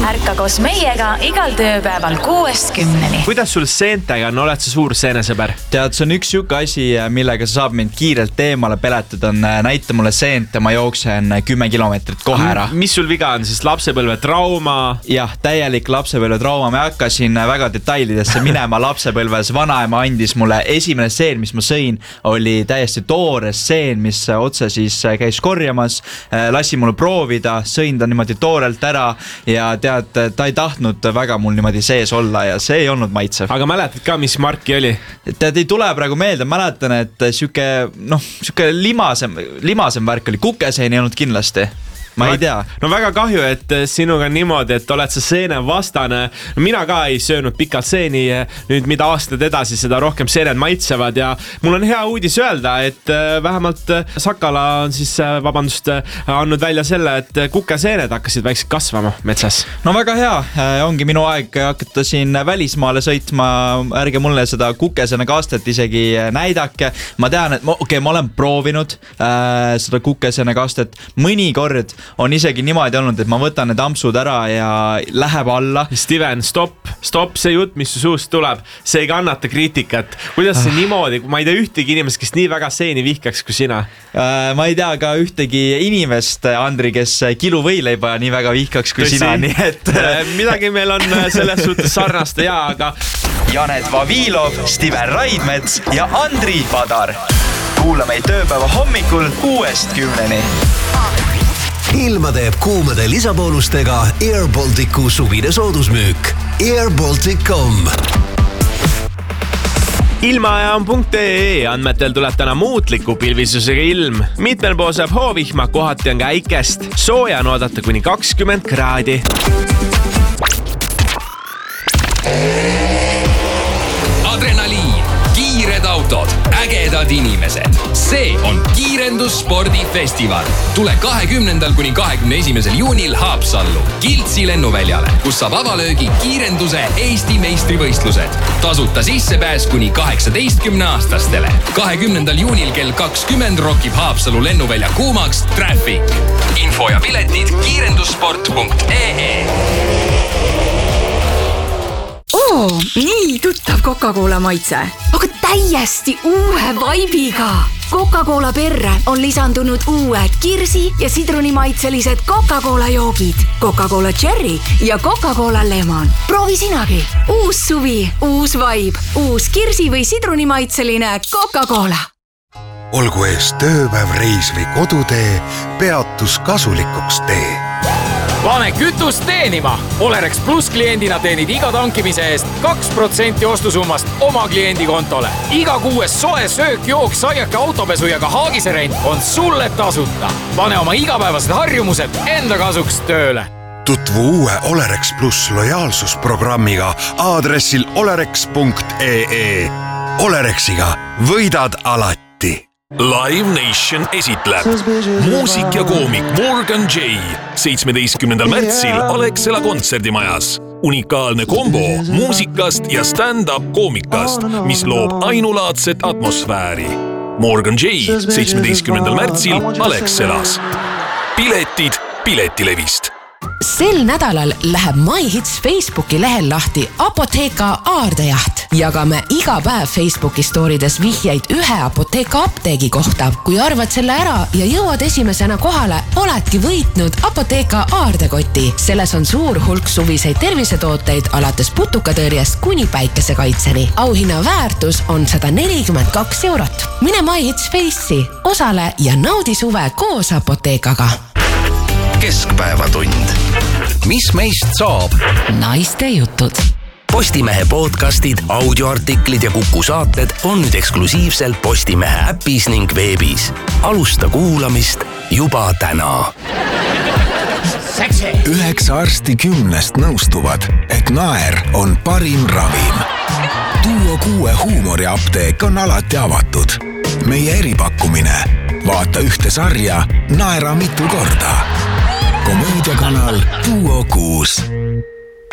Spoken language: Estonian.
Ärka koos meiega igal tööpäeval 6-10. Kuidas sul seentega on? Oled sa suur seenesõber? Tead, see on üks siuke asi, millega sa saab mind kiirelt eemale peletada, on näita mulle seent ja ma jooksen 10 kilomeetrit kohe ära. Mis sul viga on siis? Lapsepõlve trauma? Jah, täielik lapsepõlve trauma. Ma hakkasin väga detailidesse minema lapsepõlves. Vanaema andis mulle esimene seen, mis ma sõin, oli täiesti toores seen, mis otse siis käis korjamas. Lasi mulle proovida, sõin ta niimoodi toorelt ära ja tead, ta ei tahtnud väga mul niimoodi sees olla ja see ei olnud maitsev. Aga mäletad ka, mis marki oli? Tead, ei tule praegu meelde, mäletan, et siuke limasem värk oli, kukeseen ei olnud kindlasti. Ma ei tea. No väga kahju, et sinuga on niimoodi, et oled sa seene vastane. Mina ka ei söönud pikalt seeni. Nüüd mida aastad edasi, seda rohkem seened maitsevad ja mul on hea uudis öelda, et vähemalt Sakala on siis, andnud välja selle, et kukeseened hakkasid väikselt kasvama metsas. No väga hea, ongi minu aeg hakata siin välismaale sõitma. Ärge mulle seda kukeseene kastet isegi näidake. Ma tean, et ma olen proovinud seda kukeseene kastet mõnikord. On isegi niimoodi olnud, et ma võtan need ampsud ära ja läheb alla. Steven, stop see jutt, mis su suust tuleb. See ei kannata kriitikat. Kuidas see niimoodi? Ma ei tea ühtegi inimest, kes nii väga seeni vihkaks kui sina. Ma ei tea ka ühtegi inimest, Andri, kes kilu võileiba nii väga vihkaks kui sina. Nii et midagi meil on selles suhtes sarnast ja aga Janet Vavilov, Steven Raidmets ja Andri Padar. Kuula meid tööpäeva hommikul 6-10. Ilma teeb kuumade lisaboonustega Air Balticu suvine soodusmüük. airbaltic.com Ilmaaja on .ee andmetel tuleb täna muutliku pilvisusega ilm. Mitmel pool saab hoovihma, kohati on käikest. Sooja on oodata kuni 20 kraadi. Adrenaliin, kiired autod, ägedad inimesed. See on Kiirendusspordifestival. Tule 20. kuni 21. juunil Haapsallu Kiltsi lennuväljale, kus saab avalöögi kiirenduse Eesti meistrivõistlused. Tasuta sissepääs kuni 18-aastastele. 20. juunil kell 20 rokib Haapsallu lennuvälja kuumaks Traffic. Info ja piletid kiirendussport.ee. Nii tuttav Coca-Cola maitse, aga täiesti uue vaibiga. Coca-Cola perre on lisandunud uued kirsi- ja sidrunimaitselised Coca-Cola joogid. Coca-Cola Cherry ja Coca-Cola Lemon. Proovi sinagi. Uus suvi, uus vaib, uus kirsi- või sidrunimaitseline Coca-Cola. Olgu ees tööpäev, reis või kodutee, peatus kasulikuks tee. Pane kütust teenima! Olerex Plus kliendina teenid iga tankimise eest 2% ostusummast oma kliendi kontole. Iga kuues soe söök, jook, saiake, autopesu ja ka haagiserent on sulle tasuta. Pane oma igapäevased harjumused enda kasuks tööle. Tutvu uue Olerex Plus lojaalsusprogrammiga aadressil olerex.ee. Olerexiga võidad alati. Live Nation esitleb muusik ja koomik Morgan J. 17. märtsil Alexela kontserdimajas. Unikaalne kombo muusikast ja stand-up koomikast, mis loob ainulaadset atmosfääri. Morgan J. 17. märtsil Alexelas. Piletid Piletilevist. Sel nädalal läheb MyHits Facebooki lehel lahti Apoteeka aardejaht. Jagame iga päev Facebooki stoorides vihjeid ühe Apoteeka apteegi kohta. Kui arvad selle ära ja jõuad esimesena kohale, oledki võitnud Apoteeka aardekoti. Selles on suur hulk suviseid tervisetooteid alates putukatõrjest kuni päikesekaitseni. Auhinna väärtus on 142 eurot. Mine MyHits Face'i, osale ja naudi suve koos Apoteekaga. Keskpäevatund. Mis meist saab? Naiste jutud. Postimehe podcastid, audioartiklid ja Kuku saated on nüüd eksklusiivselt Postimehe äpis ning veebis. Alusta kuulamist juba täna. 9 arsti 10 nõustuvad, et naer on parim ravim. Duo 6 huumoriapteek on alati avatud. Meie eripakkumine. Vaata ühte sarja, naera mitu korda. Komöödiakanal Duo 6.